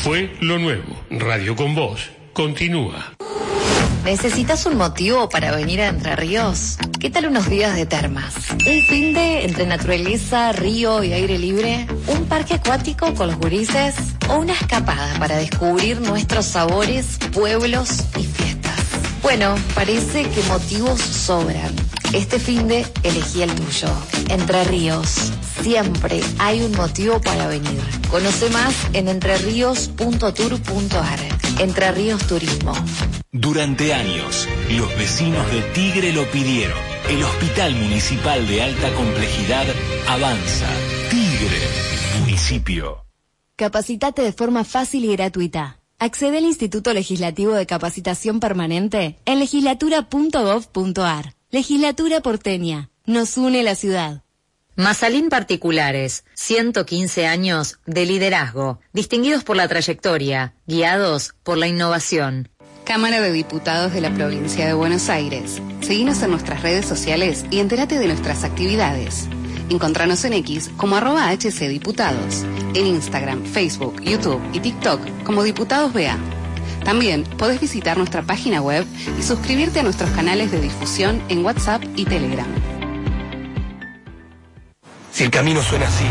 fue lo nuevo. Radio con Vos continúa. ¿Necesitas un motivo para venir a Entre Ríos? ¿Qué tal unos días de termas? ¿Un finde entre naturaleza, río y aire libre? ¿Un parque acuático con los gurises? ¿O una escapada para descubrir nuestros sabores, pueblos y fiestas? Bueno, parece que motivos sobran. Este finde elegí el tuyo. Entre Ríos. Siempre hay un motivo para venir. Conoce más en entreríos.tour.ar. Entre Ríos Turismo. Durante años, los vecinos de Tigre lo pidieron. El Hospital Municipal de Alta Complejidad avanza. Tigre, municipio. Capacitate de forma fácil y gratuita. Accede al Instituto Legislativo de Capacitación Permanente en legislatura.gov.ar. Legislatura porteña. Nos une la ciudad. Masalín Particulares, 115 años de liderazgo, distinguidos por la trayectoria, guiados por la innovación. Cámara de Diputados de la Provincia de Buenos Aires. Seguinos en nuestras redes sociales y entérate de nuestras actividades. Encontranos en X como @HCDiputados, en Instagram, Facebook, YouTube y TikTok como Diputados BA. También podés visitar nuestra página web y suscribirte a nuestros canales de difusión en WhatsApp y Telegram. Si el camino suena así,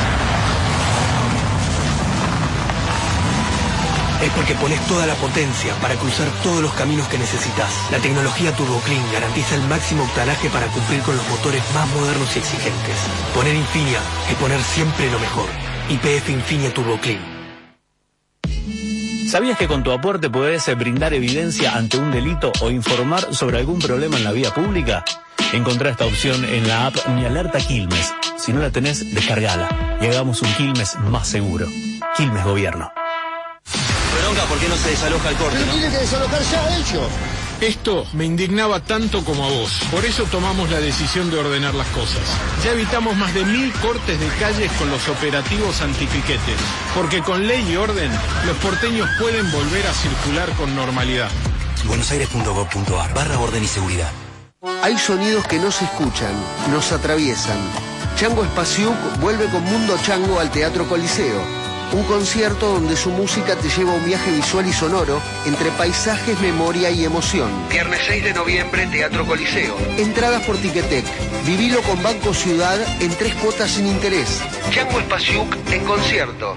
es porque pones toda la potencia para cruzar todos los caminos que necesitas. La tecnología TurboClean garantiza el máximo octanaje para cumplir con los motores más modernos y exigentes. Poner Infinia es poner siempre lo mejor. YPF Infinia TurboClean. ¿Sabías que con tu aporte podés brindar evidencia ante un delito o informar sobre algún problema en la vía pública? Encontrá esta opción en la app Mi Alerta Quilmes. Si no la tenés, descargala y hagamos un Quilmes más seguro. Quilmes Gobierno. Bronca, ¿por qué no se desaloja el corte? Pero tiene que desalojar ya ellos. Esto me indignaba tanto como a vos. Por eso tomamos la decisión de ordenar las cosas. Ya evitamos más de 1000 cortes de calles con los operativos antipiquetes. Porque con ley y orden, los porteños pueden volver a circular con normalidad. buenosaires.gov.ar/orden y seguridad. Hay sonidos que no se escuchan, nos atraviesan. Chango Spasiuk vuelve con Mundo Chango al Teatro Coliseo. Un concierto donde su música te lleva a un viaje visual y sonoro entre paisajes, memoria y emoción. Viernes 6 de noviembre, Teatro Coliseo. Entradas por Ticketek. Vivilo con Banco Ciudad en 3 cuotas sin interés. Chango Spasiuk en concierto.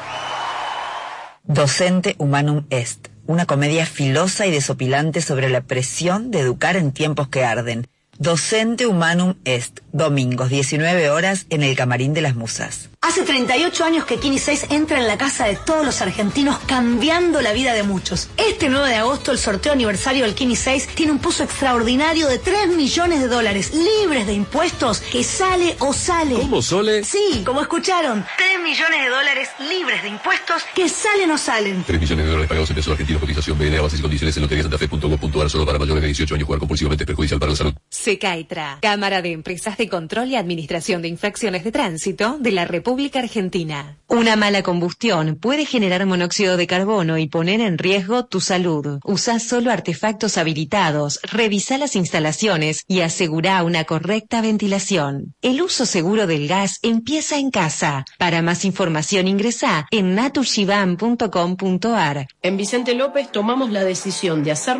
Docente Humanum Est. Una comedia filosa y desopilante sobre la presión de educar en tiempos que arden. Docente Humanum Est. Domingos, 19 horas, en el Camarín de las Musas. Hace 38 años que Kini 6 entra en la casa de todos los argentinos, cambiando la vida de muchos. Este 9 de agosto, el sorteo aniversario del Kini 6 tiene un pozo extraordinario de $3 millones, libres de impuestos, que sale o sale. ¿Cómo, Sole? Sí, como escucharon, $3 millones, libres de impuestos, que salen o salen. $3 millones pagados en pesos argentinos, cotización BNA, bases y condiciones en loteriasantafe.gov.ar, solo para mayores de 18 años. Jugar compulsivamente es perjudicial para la salud. SECAETRA, Cámara de Empresas de Control y Administración de Infracciones de Tránsito de la República Argentina. Una mala combustión puede generar monóxido de carbono y poner en riesgo tu salud. Usa solo artefactos habilitados, revisa las instalaciones y asegura una correcta ventilación. El uso seguro del gas empieza en casa. Para más información ingresá en naturgivan.com.ar. En Vicente López tomamos la decisión de hacer